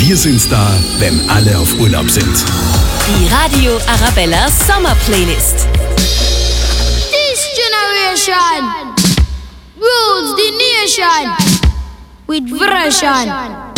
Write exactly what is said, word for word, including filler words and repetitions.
Wir sind's da, wenn alle auf Urlaub sind. Die Radio Arabella Summer Playlist. This generation rules the nation with version.